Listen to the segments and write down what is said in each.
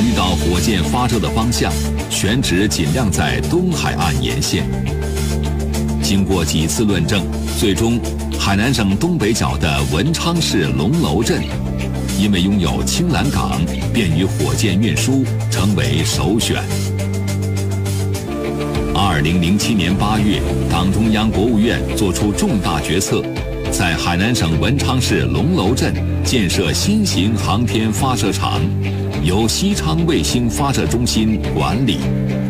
虑到火箭发射的方向，选址尽量在东海岸沿线。经过几次论证，最终海南省东北角的文昌市龙楼镇，因为拥有青蓝港，便于火箭运输，成为首选。2007年8月，党中央、国务院作出重大决策，在海南省文昌市龙楼镇建设新型航天发射场，由西昌卫星发射中心管理。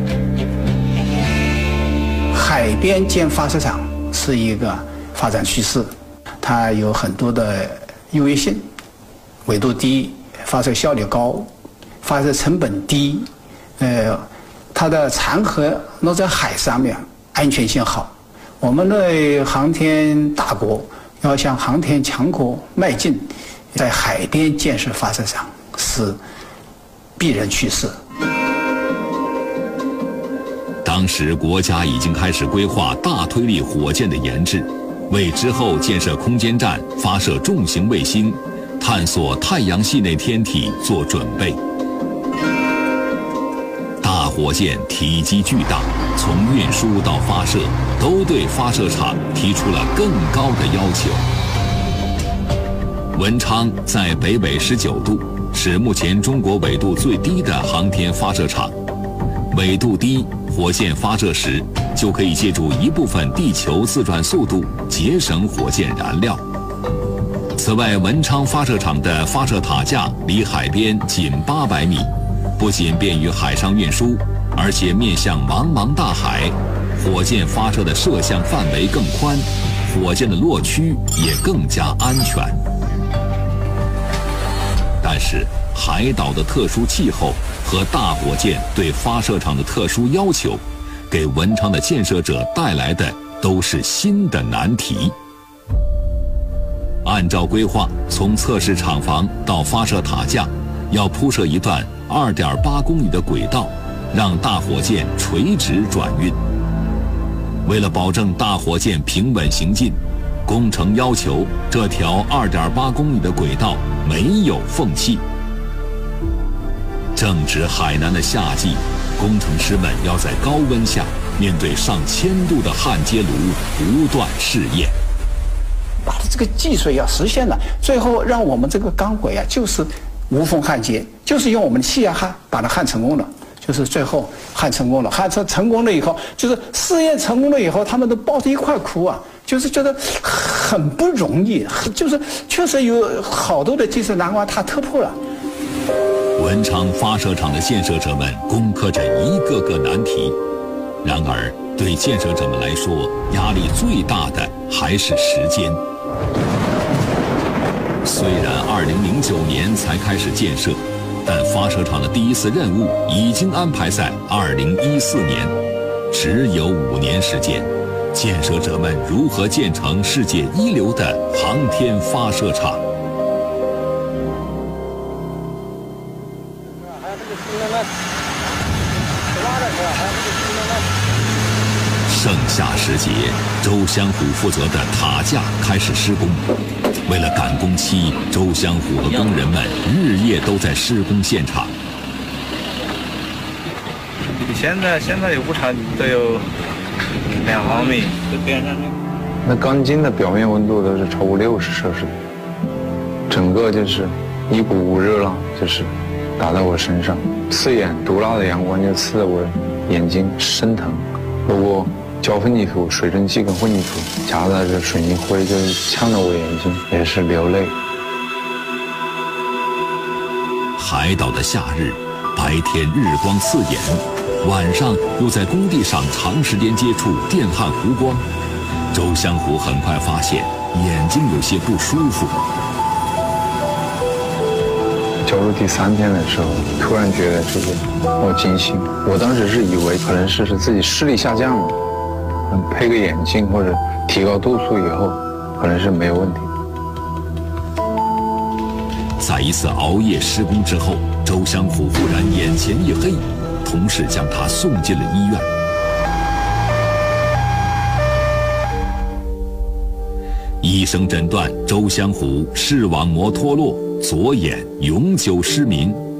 海边建发射场是一个发展趋势，它有很多的优越性，纬度低，发射效率高，发射成本低，它的残核落在海上面，安全性好。我们的航天大国要向航天强国迈进，在海边建设发射场是必然趋势。 当时国家已经开始规划大推力火箭的研制，为之后建设空间站、发射重型卫星、探索太阳系内天体做准备。大火箭体积巨大，从运输到发射，都对发射场提出了更高的要求。文昌在北纬19度，是目前中国纬度最低的航天发射场。纬度低，火箭发射时就可以借助一部分地球自转速度，节省火箭燃料。此外，文昌发射场的发射塔架离海边仅800米，不仅便于海上运输，而且面向茫茫大海，火箭发射的射向范围更宽，火箭的落区也更加安全。但是，海岛的特殊气候和大火箭对发射场的特殊要求，给文昌的建设者带来的都是新的难题。按照规划，从测试厂房到发射塔架，要铺设一段2.8公里的轨道，让大火箭垂直转运。为了保证大火箭平稳行进，工程要求这条2.8公里的轨道没有缝隙。正值海南的夏季，工程师们要在高温下面对上1000度的焊接炉不断试验。 把这个技术要实现了，最后让我们这个钢轨啊，就是无缝焊接，就是用我们的气压焊把它焊成功了。就是最后焊成功了，焊成功了以后，就是试验成功了以后，他们都抱着一块哭啊，就是觉得很不容易，就是确实有好多的技术难关他突破了。 文昌发射场的建设者们攻克着一个个难题，然而对建设者们来说，压力最大的还是时间。虽然2009年才开始建设，但发射场的第一次任务已经安排在2014年，只有5年时间，建设者们如何建成世界一流的航天发射场？盛夏时节，周湘虎负责的塔架开始施工。为了赶工期，周湘虎和工人们日夜都在施工现场。 现在有误差都有2毫米。 那钢筋的表面温度都是超过60摄氏度，整个就是一股股热浪就是打在我身上，刺眼毒辣的阳光就刺得我眼睛生疼。如果胶混凝土、水蒸气跟混凝土夹杂着水泥灰，就是呛得我眼睛也是流泪。 海岛的夏日，白天日光刺眼，晚上又在工地上长时间接触电焊弧光，周湘虎很快发现眼睛有些不舒服。 交入第3天的时候，突然觉得就是好惊醒。我当时是以为可能是自己视力下降了，配个眼镜或者提高度数以后，可能是没有问题。 在一次熬夜施工之后，周湘虎忽然眼前一黑，同事将他送进了医院。医生诊断周湘虎视网膜脱落，左眼永久失明。